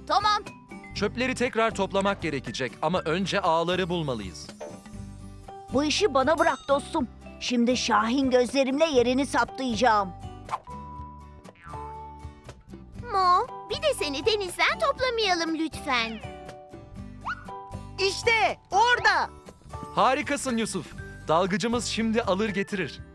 Tamam. Çöpleri tekrar toplamak gerekecek ama önce ağları bulmalıyız. Bu işi bana bırak dostum. Şimdi Şahin gözlerimle yerini saptayacağım. Mo, bir de seni denizden toplamayalım lütfen. İşte orada. Harikasın Yusuf. Dalgıcımız şimdi alır getirir.